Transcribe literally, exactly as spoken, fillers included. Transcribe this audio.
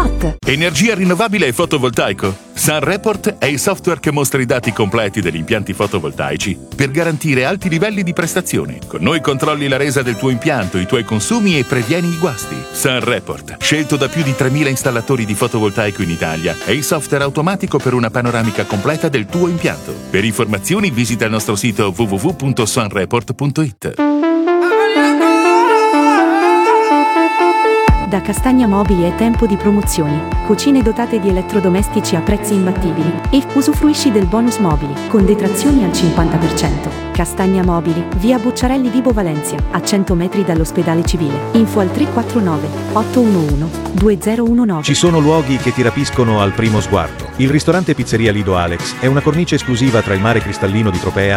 SunReport. Energia rinnovabile e fotovoltaico? SunReport è il software che mostra i dati completi degli impianti fotovoltaici per garantire alti livelli di prestazione. Con noi controlli la resa del tuo impianto, i tuoi consumi e previeni i guasti. SunReport, scelto da più di tremila installatori di fotovoltaico in Italia, è il software automatico per una panoramica completa del tuo impianto. Per informazioni visita il nostro sito w w w punto sunreport punto i t. Da Castagna Mobili è tempo di promozioni. Cucine dotate di elettrodomestici a prezzi imbattibili e usufruisci del bonus mobili con detrazioni al cinquanta per cento. Castagna Mobili, via Bucciarelli Vibo Valencia, a cento metri dall'ospedale civile. Info al tre quattro nove otto uno uno due zero uno nove. Ci sono luoghi che ti rapiscono al primo sguardo. Il ristorante Pizzeria Lido Alex è una cornice esclusiva tra il mare cristallino di Tropea